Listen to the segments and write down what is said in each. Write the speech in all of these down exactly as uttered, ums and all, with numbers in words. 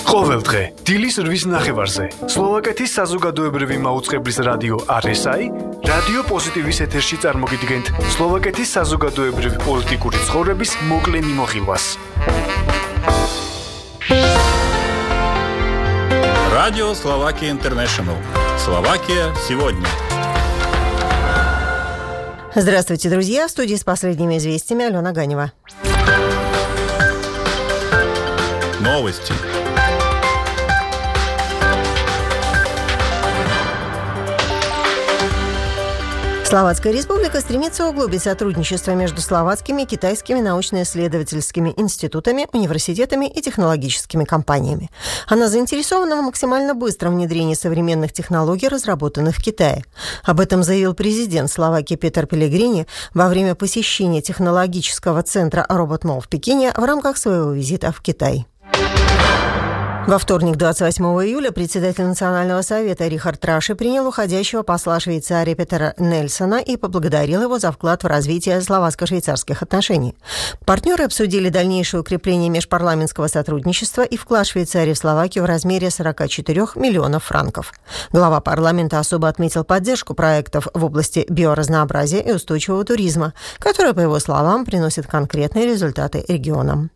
ყოველდღე დილის რვის ნახევარზე სლოვაკეთის საზოგადოებრივი მაუწყებლის რადიო არ ეს აი რადიო პოზიტივის ეთერში წარმოგიდგენთ სლოვაკეთის საზოგადოებრივი პოლიტიკური ცხოვრების მოკლე მიმოხილვას. Радио Словакия Интернешнл. Словакия сегодня. Здравствуйте, друзья! В студии с последними известиями Алена Ганева. Новости. Словацкая республика стремится углубить сотрудничество между словацкими и китайскими научно-исследовательскими институтами, университетами и технологическими компаниями. Она заинтересована в максимально быстром внедрении современных технологий, разработанных в Китае. Об этом заявил президент Словакии Петер Пелегрини во время посещения технологического центра RobotMall в Пекине в рамках своего визита в Китай. Во вторник, двадцать восьмого июля, председатель Национального совета Рихард Раши принял уходящего посла Швейцарии Петера Нельсона и поблагодарил его за вклад в развитие словацко-швейцарских отношений. Партнеры обсудили дальнейшее укрепление межпарламентского сотрудничества и вклад Швейцарии в Словакию в размере сорок четыре миллионов франков. Глава парламента особо отметил поддержку проектов в области биоразнообразия и устойчивого туризма, которые, по его словам, приносят конкретные результаты регионам.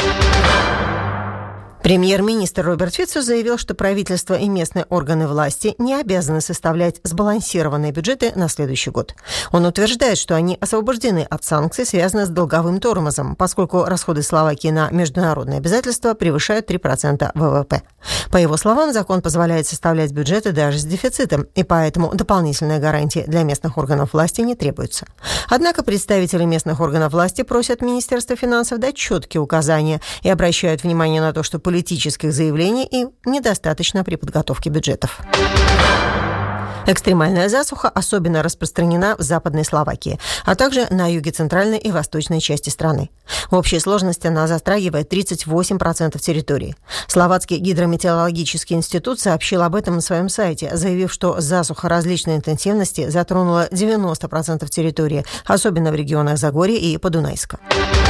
Премьер-министр Роберт Фицо заявил, что правительство и местные органы власти не обязаны составлять сбалансированные бюджеты на следующий год. Он утверждает, что они освобождены от санкций, связанных с долговым тормозом, поскольку расходы Словакии на международные обязательства превышают три процента ВВП. По его словам, закон позволяет составлять бюджеты даже с дефицитом, и поэтому дополнительные гарантии для местных органов власти не требуются. Однако представители местных органов власти просят Министерство финансов дать четкие указания и обращают внимание на то, что политических заявлений и недостаточно при подготовке бюджетов. Экстремальная засуха особенно распространена в Западной Словакии, а также на юге центральной и восточной части страны. В общей сложности она затрагивает тридцать восемь процентов территории. Словацкий гидрометеорологический институт сообщил об этом на своем сайте, заявив, что засуха различной интенсивности затронула девяносто процентов территории, особенно в регионах Загорья и Подунайска.